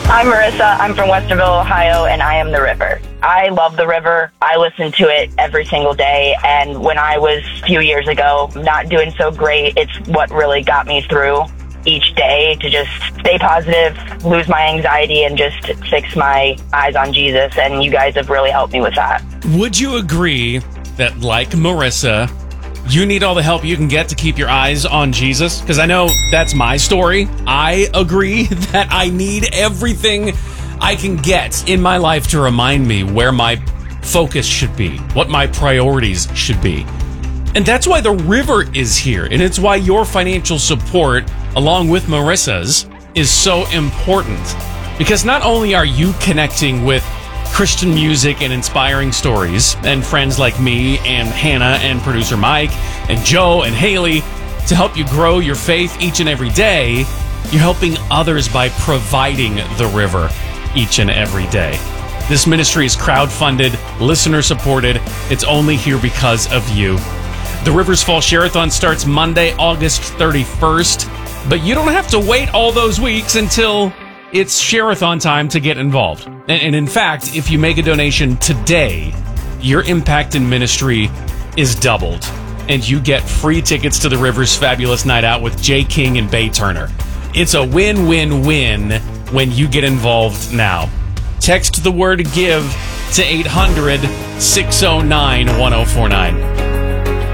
I'm Marissa. I'm from Westerville, Ohio, and I am the river. I love the river. I listen to it every single day. And when I was a few years ago not doing so great, it's what really got me through each day to just stay positive, lose my anxiety, and just fix my eyes on Jesus. And you guys have really helped me with that. Would you agree that, like Marissa, you need all the help you can get to keep your eyes on Jesus? Because I know that's my story. I agree that I need everything I can get in my life to remind me where my focus should be, what my priorities should be. And that's why the river is here. And it's why your financial support, along with Marissa's, is so important. Because not only are you connecting with Christian music and inspiring stories, and friends like me and Hannah and producer Mike and Joe and Haley to help you grow your faith each and every day, you're helping others by providing the river each and every day. This ministry is crowdfunded, listener supported. It's only here because of you. The Rivers Fall Share-a-thon starts Monday, August 31st, but you don't have to wait all those weeks until it's Share-a-thon time to get involved. And in fact, if you make a donation today, your impact in ministry is doubled. And you get free tickets to the Rivers Fabulous Night Out with Jay King and Bay Turner. It's a win-win-win when you get involved now. Text the word GIVE to 800-609-1049.